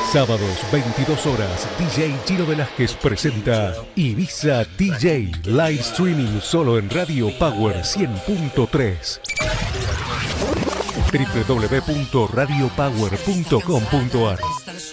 Sábados 22 horas, DJ Gino Velázquez presenta Ibiza DJ Live Streaming solo en Radio Power 100.3. www.radiopower.com.ar